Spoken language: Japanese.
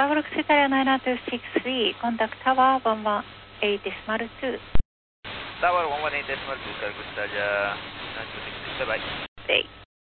Bravo Secretary 90263, contact Tower 118.2. Tower 118.2, Calcutta, 926, bye bye. Stay.